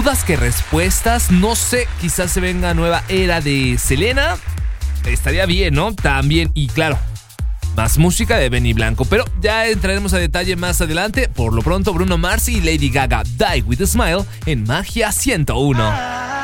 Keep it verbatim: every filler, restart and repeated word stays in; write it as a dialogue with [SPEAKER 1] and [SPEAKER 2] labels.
[SPEAKER 1] dudas que respuestas. No sé, quizás se venga nueva era de Selena. Estaría bien, ¿no? También, y claro, más música de Benny Blanco, pero ya entraremos a detalle más adelante. Por lo pronto, Bruno Mars y Lady Gaga, Die With A Smile en Magia ciento uno.